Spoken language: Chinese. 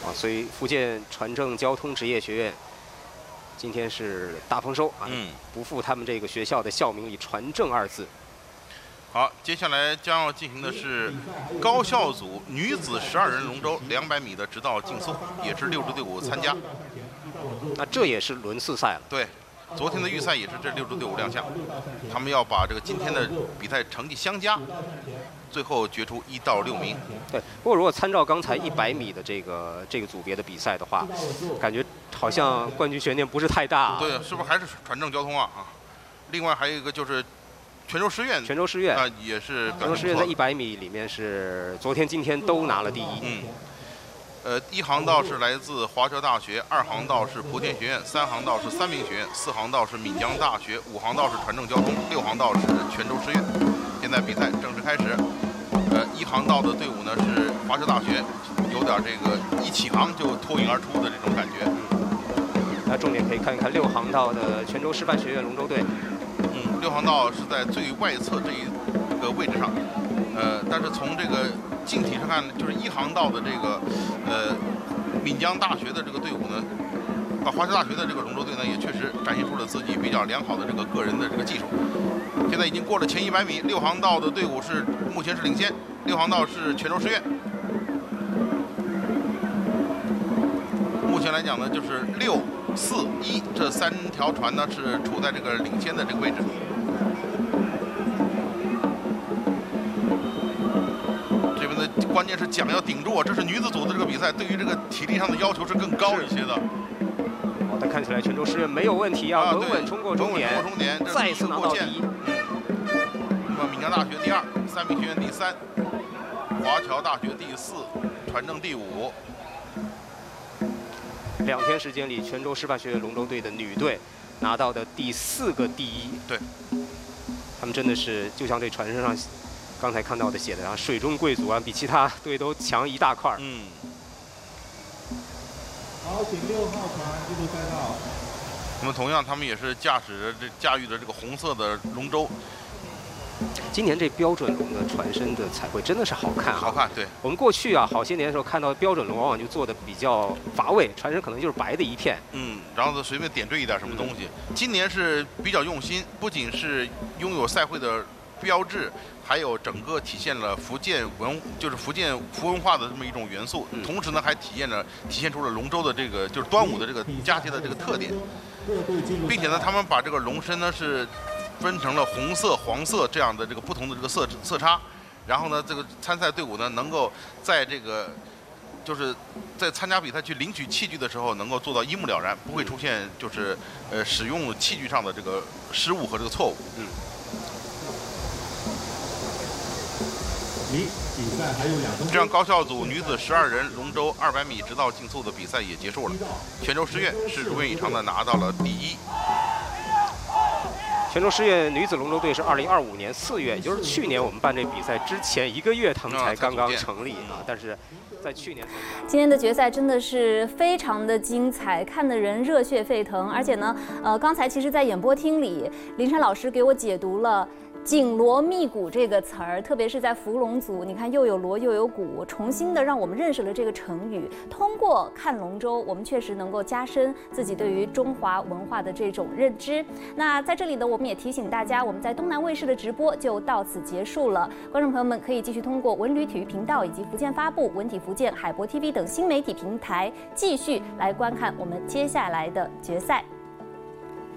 啊，所以福建船政交通职业学院今天是大丰收啊，不负他们这个学校的校名里"船政"2字。 好，接下来将要进行的是高校组女子12人龙舟200米的直道竞速，也是6支队伍参加。 那这也是轮次赛了。 对，昨天的预赛也是这6支队伍亮相，他们要把这个今天的比赛成绩相加，最后决出1到6名。 对，不过如果参照刚才100米的这个组别的比赛的话，感觉好像冠军悬念不是太大啊。 对，是不是还是船政交通啊？另外还有一个就是泉州师院啊，也是泉州师院在100米里面是昨天、今天都拿了第一。 一航道是来自华侨大学，2航道是莆田学院，3航道是三明学院，4航道是闽江大学，5航道是船政交通，6航道是泉州师院。现在比赛正式开始。1航道的队伍呢是华侨大学，有点这个一起航就脱颖而出的这种感觉。 那重点可以看一看6航道的泉州师范学院龙舟队。 6航道是在最外侧这一个位置上，但是从这个近体上看，就是1航道的这个闽江大学的这个队伍呢，华侨大学的这个龙舟队呢，也确实展现出了自己比较良好的这个个人的这个技术。现在已经过了前100米，6航道的队伍是目前是领先，6航道是泉州师院。目前来讲呢，就是6、4、1这3条船呢是处在这个领先的这个位置。这边的关键是桨要顶住啊，这是女子组的这个比赛，对于这个体力上的要求是更高一些的。 好，但看起来泉州师院没有问题啊，稳稳冲过终点，再次拿到第一。 那么闽江大学第2，三明学院第3，华侨大学第4，船政第5。 2天时间里，泉州师范学院龙舟队的女队拿到的第4个第一。 对， 他们真的是就像这船身上刚才看到的写的啊，水中贵族啊，比其他队都强一大块。 好，请6号船进入赛道。 那么同样，他们也是驾驭着这个红色的龙舟。 今年这标准龙的船身的彩绘真的是好看啊！ 好看，对。 我们过去啊，好些年的时候看到标准龙，往往就做的比较乏味，船身可能就是白的一片。 然后随便点缀一点什么东西。今年是比较用心，不仅是拥有赛会的标志，还有整个体现了福建福文化的这么一种元素，同时呢还体现出了龙舟的这个就是端午的这个佳节的这个特点，并且呢他们把这个龙身呢是分成了红色、黄色这样的这个不同的这个色差，然后呢这个参赛队伍呢能够在这个就是在参加比赛去领取器具的时候能够做到一目了然，不会出现就是使用器具上的这个失误和这个错误。 比赛还有2分钟。 这样高校组女子12人龙舟200米直道竞速的比赛也结束了，泉州师院是如愿以偿的拿到了第1。 泉州师院女子龙舟队是2025年4月，也就是去年我们办这比赛之前1个月，他们才刚刚成立啊。但是在去年， 今天的决赛真的是非常的精彩，看得人热血沸腾。而且呢，刚才其实，在演播厅里，林珊老师给我解读了紧锣密鼓这个词儿，特别是在伏龙组，你看又有锣又有鼓，重新的让我们认识了这个成语。通过看龙舟，我们确实能够加深自己对于中华文化的这种认知。那在这里呢，我们也提醒大家，我们在东南卫视的直播就到此结束了。观众朋友们可以继续通过文旅体育频道以及福建发布、文体福建、海博 TV 等新媒体平台继续来观看我们接下来的决赛。